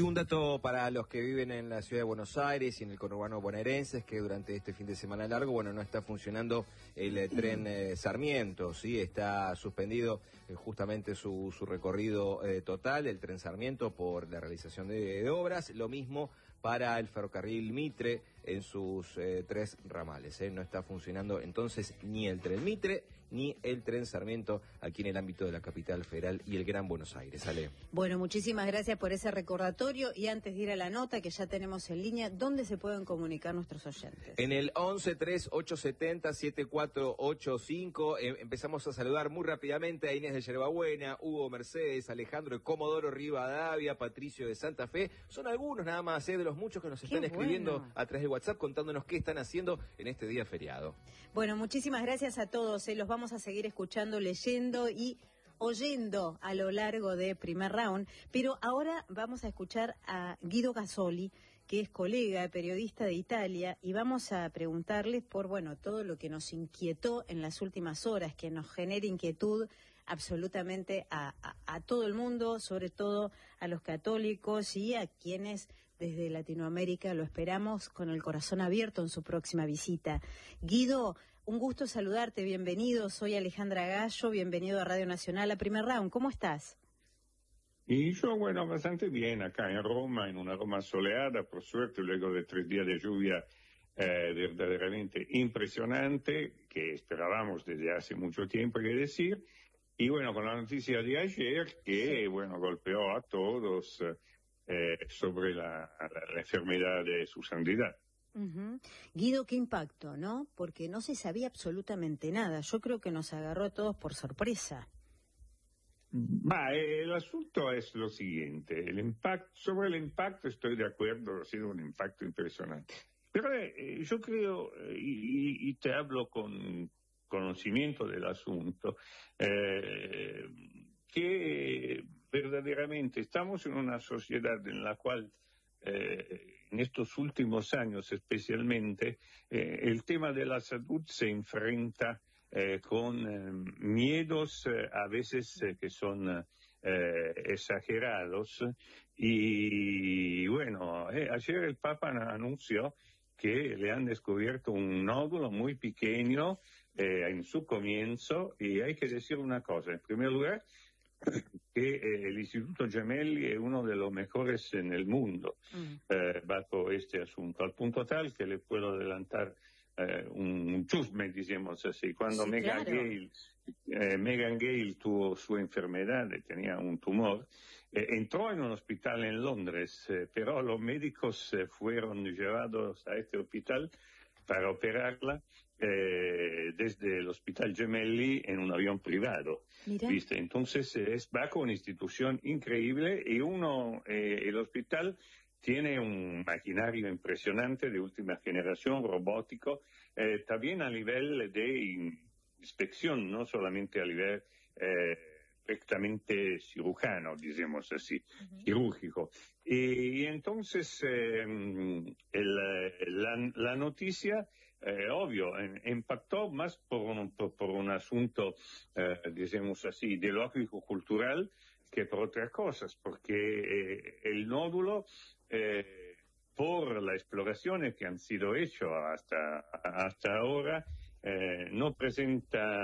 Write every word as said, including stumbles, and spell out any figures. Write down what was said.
Un dato para los que viven en la ciudad de Buenos Aires y en el conurbano bonaerense es que durante este fin de semana largo, bueno, no está funcionando el eh, tren eh, Sarmiento, sí, está suspendido eh, justamente su, su recorrido eh, total, el tren Sarmiento, por la realización de, de obras. Lo mismo para el ferrocarril Mitre en sus eh, tres ramales. Eh. No está funcionando entonces ni el tren Mitre ni el tren Sarmiento aquí en el ámbito de la capital federal y el Gran Buenos Aires. Ale. Bueno, muchísimas gracias por ese recordatorio. Y antes de ir a la nota que ya tenemos en línea, ¿dónde se pueden comunicar nuestros oyentes? En el once tres ocho siete cero siete cuatro ocho cinco eh, empezamos a saludar muy rápidamente a Inés de Yerbabuena, Hugo Mercedes, Alejandro de Comodoro Rivadavia, Patricio de Santa Fe. Son algunos nada más eh, de los muchos que nos están Qué escribiendo bueno. a través de WhatsApp contándonos qué están haciendo en este día feriado. Bueno, muchísimas gracias a todos. Eh. Los vamos a seguir escuchando, leyendo y oyendo a lo largo de Primer Round. Pero ahora vamos a escuchar a Guido Gasoli, que es colega, periodista de Italia, y vamos a preguntarles por, bueno, todo lo que nos inquietó en las últimas horas, que nos genera inquietud absolutamente a, a, a todo el mundo, sobre todo a los católicos y a quienes desde Latinoamérica lo esperamos con el corazón abierto en su próxima visita. Guido, un gusto saludarte, bienvenido, soy Alejandra Gallo, bienvenido a Radio Nacional, a Primer Round, ¿cómo estás? Y yo, bueno, bastante bien acá en Roma, en una Roma soleada, por suerte, luego de tres días de lluvia eh, verdaderamente impresionante, que esperábamos desde hace mucho tiempo, hay que decir. Y bueno, con la noticia de ayer, que, bueno, golpeó a todos eh, sobre la, la, la enfermedad de su santidad. Uh-huh. Guido, qué impacto, ¿no? Porque no se sabía absolutamente nada. Yo creo que nos agarró a todos por sorpresa. Ma, el asunto es lo siguiente, el impacto, sobre el impacto estoy de acuerdo, ha sido un impacto impresionante. Pero eh, yo creo, eh, y, y te hablo con conocimiento del asunto, eh, que verdaderamente estamos en una sociedad en la cual eh, en estos últimos años especialmente eh, el tema de la salud se enfrenta Eh, con eh, miedos eh, a veces eh, que son eh, exagerados y bueno, eh, ayer el Papa anunció que le han descubierto un nódulo muy pequeño eh, en su comienzo y hay que decir una cosa, en primer lugar que eh, el Instituto Gemelli è uno de los mejores en el mundo mm. eh, bajo este asunto, al punto tal que le puedo adelantar Eh, un chusme, digamos así. Cuando sí, Meghan, claro. Gale, eh, Meghan Gale tuvo su enfermedad, tenía un tumor, eh, entró en un hospital en Londres, eh, pero los médicos eh, fueron llevados a este hospital para operarla eh, desde el Hospital Gemelli en un avión privado. ¿Viste? Entonces eh, es bajo una institución increíble y uno, eh, el hospital tiene un maquinario impresionante de última generación, robótico, eh, también a nivel de inspección, no solamente a nivel eh, directamente cirujano, digamos así, uh-huh. quirúrgico. Y, y entonces eh, el, la, la noticia, eh, obvio, impactó más por un, por, por un asunto, eh, digamos así, ideológico-cultural que por otras cosas, porque eh, el nódulo Eh, por las exploraciones que han sido hechas hasta, hasta ahora, eh, no presenta